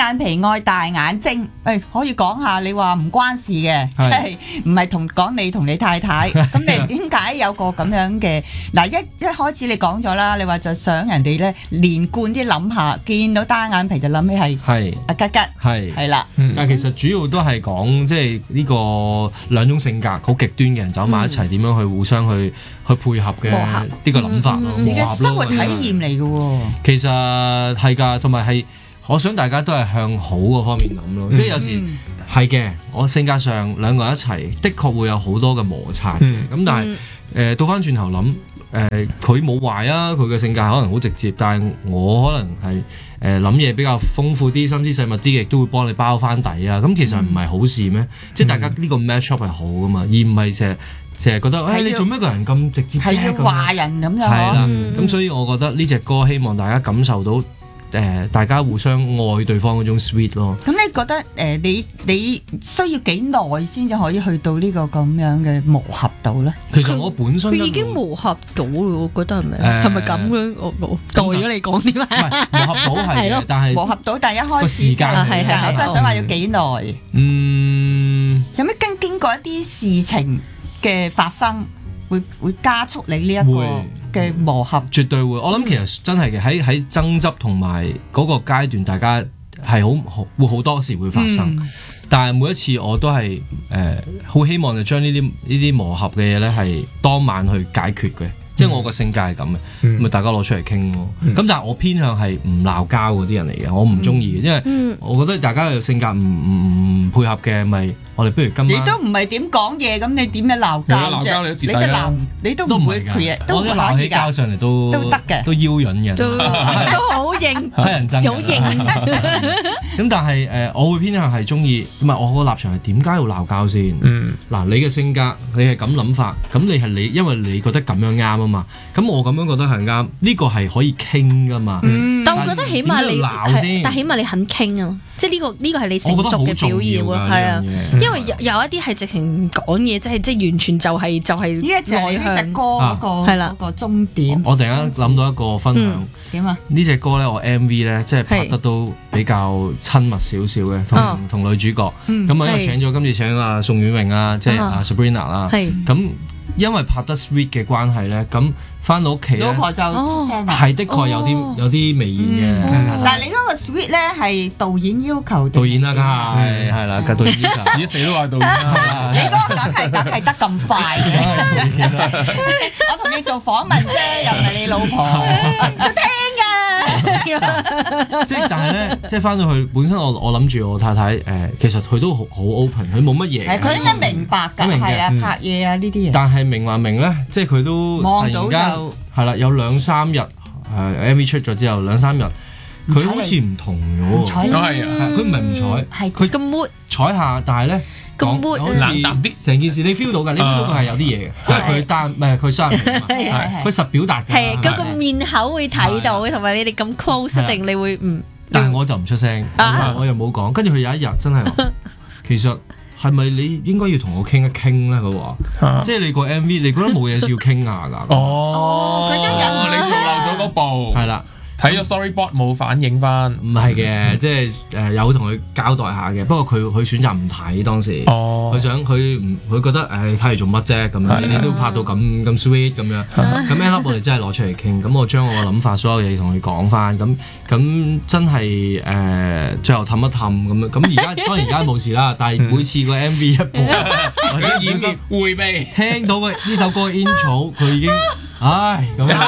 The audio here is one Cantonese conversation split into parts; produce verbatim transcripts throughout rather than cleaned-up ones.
眼皮愛大眼睛，誒、哎、可以講下你話唔關事嘅，即係唔係同講你同你太太，咁你點解有個咁樣嘅嗱？一一開始你講咗啦，你話就想人哋咧連貫啲諗下，見到單眼皮就諗起係阿吉吉，係係啦。 但係其實主要都係講即係呢個兩種性格好極端嘅人走埋一齊，點、嗯、樣去互相去去配合嘅呢個諗法咯， 你嘅生活體驗嚟嘅喎。 其實係㗎，同埋係我想大家都係向好嗰方面諗咯，嗯、即係有時係嘅。我性格上兩個人一齊，的確會有好多嘅摩擦嘅。咁、嗯、但係誒、呃、倒翻轉頭諗，誒佢冇壞啊，佢嘅性格可能好直接，但係我可能係誒諗嘢比較豐富啲、心思細密啲，亦都會幫你包翻底啊。咁其實唔係好事咩？嗯、即係大家呢個 match up 係好噶嘛，而唔係成日成日覺得誒、哎、你做咩個人咁直接啫？ 係要話人咁樣。 係啦，咁、嗯、所以我覺得呢隻歌希望大家感受到。誒、呃，大家互相愛對方嗰種 sweet 咯。 咁你覺得誒、呃，你你需要幾耐先至可以去到呢個咁樣嘅磨合度咧？ 其實我本身佢已經磨合到咯，我覺得係咪？係咪咁樣？我我代咗你講啲咩？ 磨合到係嘅，但係磨合到，但係一開始時間係係，我真係想話要幾耐？ 嗯， 有咩經經過一啲事情嘅發生，會會加速你呢一個嘅磨合？ 絕對會。我諗其實真係嘅，喺喺爭執同埋嗰個階段，大家係好會好多時會發生。嗯、但係每一次我都係誒好希望就將呢啲呢啲磨合嘅嘢咧，係當晚去解決嘅。即係我個性格係咁嘅，咪、嗯、大家攞出嚟傾咯。咁、嗯、但係我偏向係唔鬧交嗰啲人嚟嘅，我唔中意嘅，因為我覺得大家嘅性格唔唔唔配合嘅，咪我哋不如今晚你都唔係點講嘢，咁你點樣鬧交啫？你都鬧，你都唔會佢嘢，都鬧起交上嚟都都得嘅， 都邀引嘅， 都都好型， 乞人憎， 好型。 咁但係誒、呃，我會偏向係中意，唔係我個立場係點解要鬧交先？嗱、嗯，你嘅性格你係咁諗法，咁你係你，因為你覺得咁樣啱啊嘛。咁我咁樣覺得係啱，呢個係可以傾噶嘛。 嗯、但我覺得起碼你係，但起碼你肯傾啊，即係呢個呢個係你成熟嘅表現喎。係啊，因為有有一啲係直情講嘢，即係即係完全就係就係呢一隻呢隻歌嗰個係啦個終點。 我突然間諗到一個分享， 點啊？ 呢隻歌咧，我 M V 咧，即係拍得都比較親密少少嘅，同同女主角。咁啊，因為請咗今次請阿宋婉穎啊，即係阿 Sabrina 啦。咁因為拍得 sweet 嘅關係咧，咁翻到屋企老婆就出聲啦， 係的確有啲有啲微言嘅。 嗱，你嗰個 sweet 咧係導演要求， 導演啦，梗係係啦，導演要求， 而家死都話導演啦。 你嗰個梗係梗係得咁快嘅，我同你做訪問啫，又唔係你老婆，要聽㗎。 即係但係咧，即係翻到去本身我我諗住我太太誒，其實佢都好好 open，佢冇乜嘢。係佢應該明白㗎，係啊，拍嘢啊呢啲嘢。但係明話明咧，即係佢都突然間係啦，有兩三日誒 M V 出咗之後兩三日，佢好似唔同咗喎。 都係啊， 佢唔係唔睬， 係佢咁 mood 睬下，但係咧咁冷淡啲， 成件事你 feel 到㗎，你 feel 到佢係有啲嘢嘅，即係佢單唔係佢雙面，佢實表達嘅。 係嗰個面口會睇到，同埋你哋咁 close 一定你會唔？ 但係我就唔出聲，我又冇講。跟住佢有一日真係，其實係咪你應該要同我傾一傾咧？佢話，即係你個 M V，你覺得冇嘢要傾下㗎？ 哦，佢真係你做漏咗嗰步， 係啦。 睇咗 storyboard 冇反應翻， 唔係嘅，即係誒有同佢交代下嘅。不過佢佢選擇唔睇當時，佢想佢唔佢覺得誒睇嚟做乜啫咁樣，你都拍到咁咁 sweet 咁樣。咁 end up 我哋真係攞出嚟傾，咁我將我嘅諗法所有嘢同佢講翻，咁咁真係誒最後氹一氹咁樣。咁而家當然而家冇事啦，但係每次個 M V 一播或者演繹回味， 聽到嘅呢首歌 intro， 佢已經唉咁樣。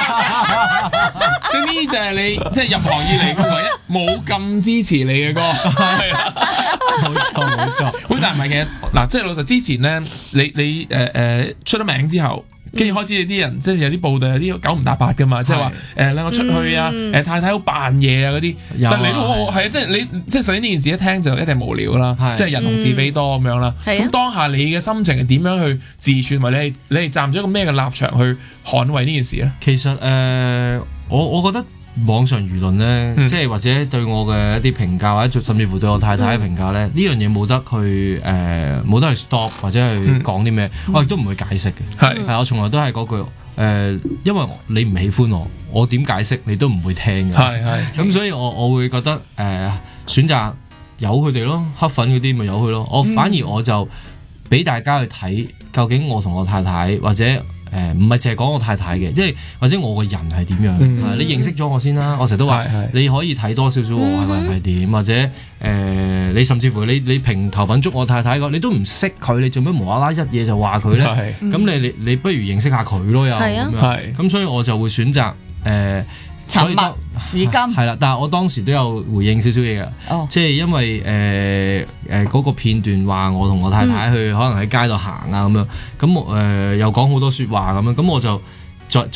即係呢就係你即係入行以嚟嗰唯一冇咁支持你嘅歌，係啦， 冇錯冇錯。 喂，但係唔係嘅嗱，即係老實之前咧，你你誒誒、呃、出咗名之後，跟住開始有啲人即係有啲報道有啲九唔搭八噶嘛，即係話誒兩個出去啊，誒、嗯、太太好扮嘢啊嗰啲，但係你都好係啊，即係你即係首先呢件事一聽就一定無聊啦，即係人同是非多咁樣啦。咁、嗯、當下你嘅心情係點樣去自處，同埋你係你係站咗一個咩嘅立場去捍衞呢件事咧？ 其實誒。呃我我覺得網上輿論咧，嗯、即係或者對我嘅一啲評價，或者甚至乎對我太太嘅評價咧，呢、嗯、樣嘢冇得去誒，冇、呃、得去 stop 或者去講啲咩，嗯、我亦都唔會解釋嘅。係、嗯，係我從來都係嗰句， 誒，因為你唔喜歡我，我點解釋你都唔會聽嘅。 係係。 咁所以我我會覺得誒、呃、選擇由佢哋咯，黑粉嗰啲咪由佢咯。我反而我就俾大家去睇，究竟我同我太太或者誒唔係淨係講我太太嘅，因為或者我個人係點樣、嗯啊？你認識咗我先啦。我成日都話你可以睇多少少我係個人係點，或者誒、呃、你甚至乎你你評頭品足我太太個，你都唔識佢，你做咩無啦啦一嘢就話佢咧？咁你你你不如認識下佢咯，又咁樣。咁所以我就會選擇誒。呃沉默是金係啦，但係我當時都有回應少少嘢嘅， 哦、 即係因為誒誒嗰個片段話我同我太太去可能喺街度行啊咁樣，咁誒、呃、又講好多説話咁樣，咁我就再。